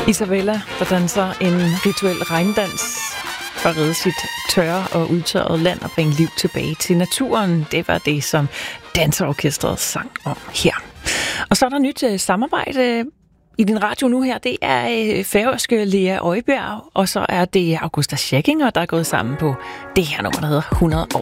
Isabella, der danser en rituel regndans for at redde sit tørre og udtørrede land og bringe liv tilbage til naturen. Det var det, som Danseorkestret sang om her. Og så er der nyt samarbejde i din radio nu her. Det er færøske Lea Øjbjerg, og så er det Augusta Schækkinger, der er gået sammen på det her nummer, der hedder 100 år.